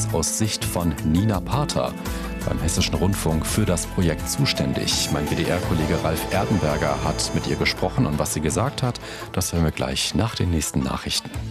aus Sicht von Nina Pater, beim Hessischen Rundfunk für das Projekt zuständig. Mein WDR-Kollege Ralf Erdenberger hat mit ihr gesprochen und was sie gesagt hat, das hören wir gleich nach den nächsten Nachrichten.